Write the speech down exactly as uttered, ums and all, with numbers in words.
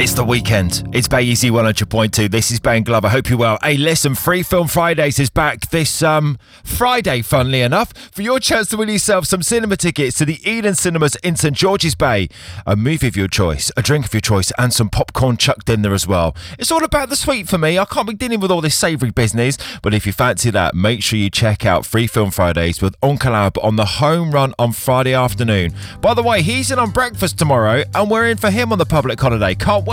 It's the weekend. It's Bay Easy one hundred point two. This is Ben Glover. Hope you're well. Hey, listen, Free Film Fridays is back this um Friday, funnily enough, for your chance to win yourself some cinema tickets to the Eden Cinemas in St George's Bay. A movie of your choice, a drink of your choice, and some popcorn chucked in there as well. It's all about the sweet for me. I can't be dealing with all this savoury business, but if you fancy that, make sure you check out Free Film Fridays with Uncle Ab on the home run on Friday afternoon. By the way, he's in on breakfast tomorrow, and we're in for him on the public holiday. Can't wait